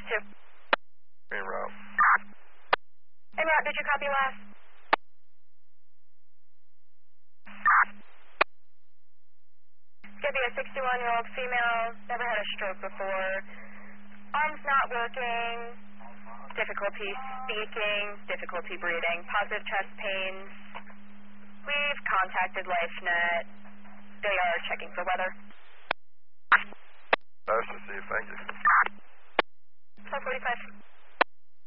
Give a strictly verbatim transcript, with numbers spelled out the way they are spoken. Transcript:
two. En route. En route, did you copy last? It's going to be a sixty-one-year-old female, never had a stroke before. Arms not working, difficulty speaking, difficulty breathing, positive chest pains. We've contacted LifeNet. They are checking for weather. Nice to see you. Thank you. four forty-five.